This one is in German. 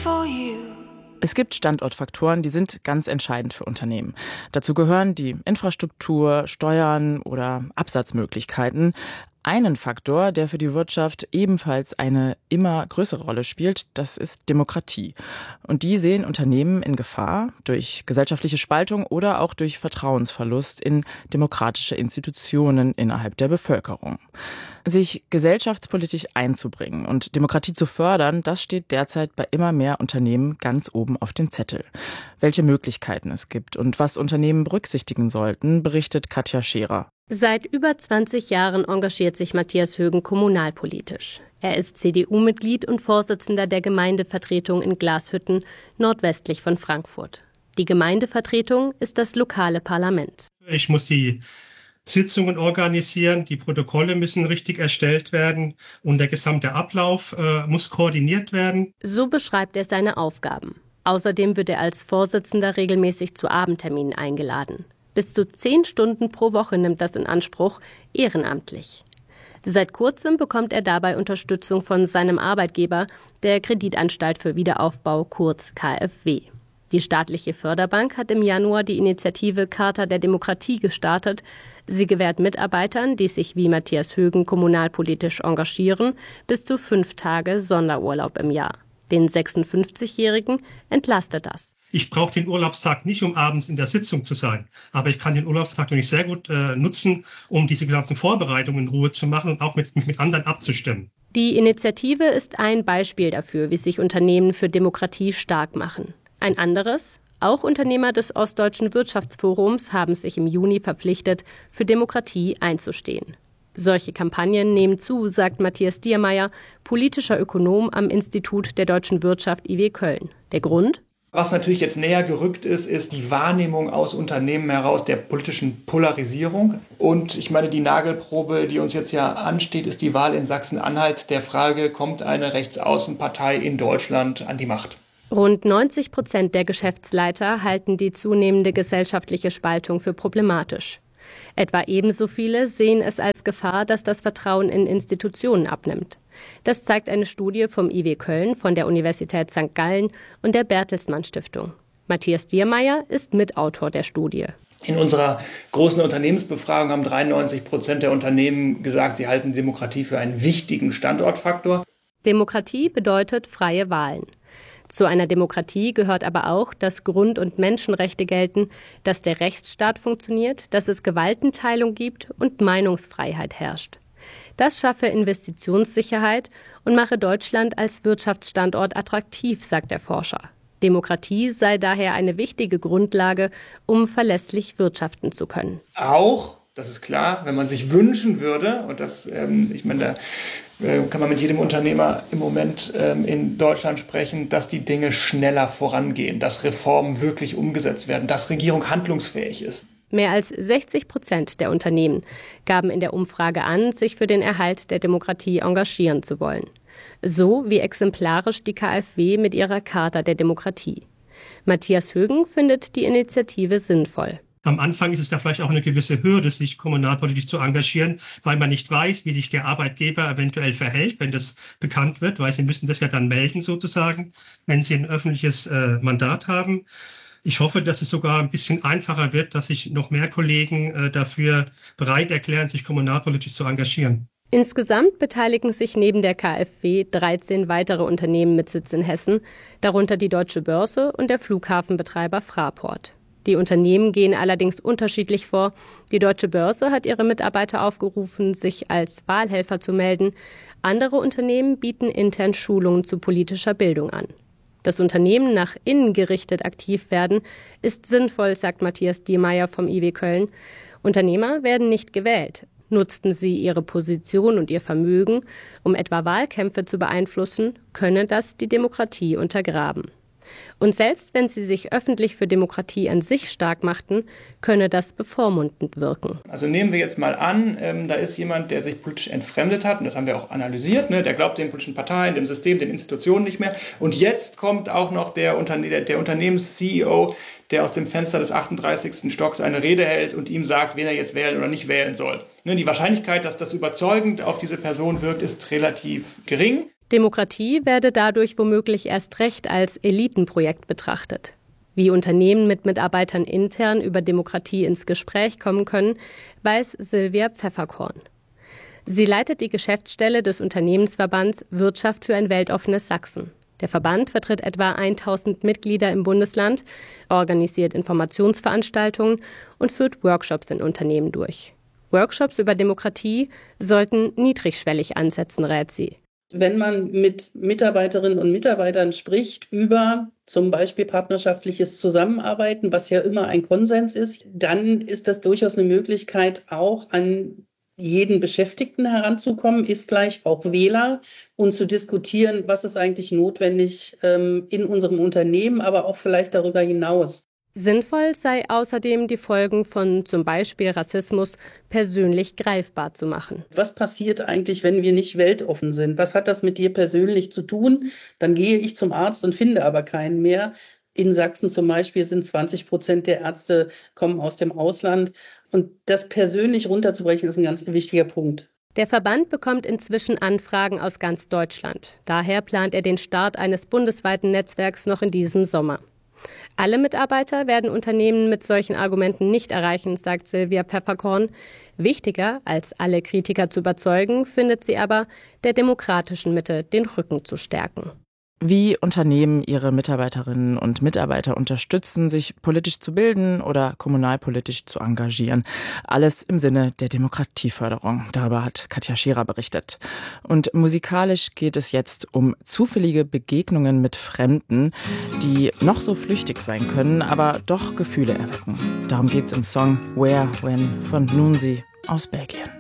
Es gibt Standortfaktoren, die sind ganz entscheidend für Unternehmen. Dazu gehören die Infrastruktur, Steuern oder Absatzmöglichkeiten. Einen Faktor, der für die Wirtschaft ebenfalls eine immer größere Rolle spielt, das ist Demokratie. Und die sehen Unternehmen in Gefahr durch gesellschaftliche Spaltung oder auch durch Vertrauensverlust in demokratische Institutionen innerhalb der Bevölkerung. Sich gesellschaftspolitisch einzubringen und Demokratie zu fördern, das steht derzeit bei immer mehr Unternehmen ganz oben auf dem Zettel. Welche Möglichkeiten es gibt und was Unternehmen berücksichtigen sollten, berichtet Katja Scherer. Seit über 20 Jahren engagiert sich Matthias Högen kommunalpolitisch. Er ist CDU-Mitglied und Vorsitzender der Gemeindevertretung in Glashütten, nordwestlich von Frankfurt. Die Gemeindevertretung ist das lokale Parlament. Ich muss die Sitzungen organisieren, die Protokolle müssen richtig erstellt werden und der gesamte Ablauf muss koordiniert werden. So beschreibt er seine Aufgaben. Außerdem wird er als Vorsitzender regelmäßig zu Abendterminen eingeladen. Bis zu 10 Stunden pro Woche nimmt das in Anspruch, ehrenamtlich. Seit kurzem bekommt er dabei Unterstützung von seinem Arbeitgeber, der Kreditanstalt für Wiederaufbau, kurz KfW. Die staatliche Förderbank hat im Januar die Initiative Charta der Demokratie gestartet. Sie gewährt Mitarbeitern, die sich wie Matthias Högen kommunalpolitisch engagieren, bis zu 5 Tage Sonderurlaub im Jahr. Den 56-Jährigen entlastet das. Ich brauche den Urlaubstag nicht, um abends in der Sitzung zu sein. Aber ich kann den Urlaubstag natürlich sehr gut nutzen, um diese gesamten Vorbereitungen in Ruhe zu machen und auch mit anderen abzustimmen. Die Initiative ist ein Beispiel dafür, wie sich Unternehmen für Demokratie stark machen. Ein anderes: Auch Unternehmer des Ostdeutschen Wirtschaftsforums haben sich im Juni verpflichtet, für Demokratie einzustehen. Solche Kampagnen nehmen zu, sagt Matthias Diermeier, politischer Ökonom am Institut der deutschen Wirtschaft IW Köln. Der Grund? Was natürlich jetzt näher gerückt ist die Wahrnehmung aus Unternehmen heraus der politischen Polarisierung. Und ich meine, die Nagelprobe, die uns jetzt ja ansteht, ist die Wahl in Sachsen-Anhalt der Frage, kommt eine Rechtsaußenpartei in Deutschland an die Macht? Rund 90% der Geschäftsleiter halten die zunehmende gesellschaftliche Spaltung für problematisch. Etwa ebenso viele sehen es als Gefahr, dass das Vertrauen in Institutionen abnimmt. Das zeigt eine Studie vom IW Köln, von der Universität St. Gallen und der Bertelsmann Stiftung. Matthias Diermeier ist Mitautor der Studie. In unserer großen Unternehmensbefragung haben 93% der Unternehmen gesagt, sie halten Demokratie für einen wichtigen Standortfaktor. Demokratie bedeutet freie Wahlen. Zu einer Demokratie gehört aber auch, dass Grund- und Menschenrechte gelten, dass der Rechtsstaat funktioniert, dass es Gewaltenteilung gibt und Meinungsfreiheit herrscht. Das schaffe Investitionssicherheit und mache Deutschland als Wirtschaftsstandort attraktiv, sagt der Forscher. Demokratie sei daher eine wichtige Grundlage, um verlässlich wirtschaften zu können. Auch, das ist klar, wenn man sich wünschen würde, und das, da kann man mit jedem Unternehmer im Moment in Deutschland sprechen, dass die Dinge schneller vorangehen, dass Reformen wirklich umgesetzt werden, dass Regierung handlungsfähig ist. Mehr als 60% der Unternehmen gaben in der Umfrage an, sich für den Erhalt der Demokratie engagieren zu wollen. So wie exemplarisch die KfW mit ihrer Charta der Demokratie. Matthias Högen findet die Initiative sinnvoll. Am Anfang ist es da vielleicht auch eine gewisse Hürde, sich kommunalpolitisch zu engagieren, weil man nicht weiß, wie sich der Arbeitgeber eventuell verhält, wenn das bekannt wird, weil sie müssen das ja dann melden sozusagen, wenn sie ein öffentliches Mandat haben. Ich hoffe, dass es sogar ein bisschen einfacher wird, dass sich noch mehr Kollegen dafür bereit erklären, sich kommunalpolitisch zu engagieren. Insgesamt beteiligen sich neben der KfW 13 weitere Unternehmen mit Sitz in Hessen, darunter die Deutsche Börse und der Flughafenbetreiber Fraport. Die Unternehmen gehen allerdings unterschiedlich vor. Die Deutsche Börse hat ihre Mitarbeiter aufgerufen, sich als Wahlhelfer zu melden. Andere Unternehmen bieten intern Schulungen zu politischer Bildung an. Dass Unternehmen nach innen gerichtet aktiv werden, ist sinnvoll, sagt Matthias Diermeier vom IW Köln. Unternehmer werden nicht gewählt. Nutzten sie ihre Position und ihr Vermögen, um etwa Wahlkämpfe zu beeinflussen, könne das die Demokratie untergraben. Und selbst wenn sie sich öffentlich für Demokratie an sich stark machten, könne das bevormundend wirken. Also nehmen wir jetzt mal an, da ist jemand, der sich politisch entfremdet hat, und das haben wir auch analysiert, der glaubt den politischen Parteien, dem System, den Institutionen nicht mehr. Und jetzt kommt auch noch der Unternehmens-CEO, der aus dem Fenster des 38. Stocks eine Rede hält und ihm sagt, wen er jetzt wählen oder nicht wählen soll. Die Wahrscheinlichkeit, dass das überzeugend auf diese Person wirkt, ist relativ gering. Demokratie werde dadurch womöglich erst recht als Elitenprojekt betrachtet. Wie Unternehmen mit Mitarbeitern intern über Demokratie ins Gespräch kommen können, weiß Silvia Pfefferkorn. Sie leitet die Geschäftsstelle des Unternehmensverbands Wirtschaft für ein weltoffenes Sachsen. Der Verband vertritt etwa 1000 Mitglieder im Bundesland, organisiert Informationsveranstaltungen und führt Workshops in Unternehmen durch. Workshops über Demokratie sollten niedrigschwellig ansetzen, rät sie. Wenn man mit Mitarbeiterinnen und Mitarbeitern spricht über zum Beispiel partnerschaftliches Zusammenarbeiten, was ja immer ein Konsens ist, dann ist das durchaus eine Möglichkeit, auch an jeden Beschäftigten heranzukommen, ist gleich auch Wähler, und zu diskutieren, was ist eigentlich notwendig in unserem Unternehmen, aber auch vielleicht darüber hinaus. Sinnvoll sei außerdem, die Folgen von zum Beispiel Rassismus persönlich greifbar zu machen. Was passiert eigentlich, wenn wir nicht weltoffen sind? Was hat das mit dir persönlich zu tun? Dann gehe ich zum Arzt und finde aber keinen mehr. In Sachsen zum Beispiel sind 20% der Ärzte kommen aus dem Ausland. Und das persönlich runterzubrechen, ist ein ganz wichtiger Punkt. Der Verband bekommt inzwischen Anfragen aus ganz Deutschland. Daher plant er den Start eines bundesweiten Netzwerks noch in diesem Sommer. Alle Mitarbeiter werden Unternehmen mit solchen Argumenten nicht erreichen, sagt Silvia Pfefferkorn. Wichtiger, als alle Kritiker zu überzeugen, findet sie aber, der demokratischen Mitte den Rücken zu stärken. Wie Unternehmen ihre Mitarbeiterinnen und Mitarbeiter unterstützen, sich politisch zu bilden oder kommunalpolitisch zu engagieren. Alles im Sinne der Demokratieförderung. Darüber hat Katja Scherer berichtet. Und musikalisch geht es jetzt um zufällige Begegnungen mit Fremden, die noch so flüchtig sein können, aber doch Gefühle erwecken. Darum geht's im Song Where, When von Nunzi aus Belgien.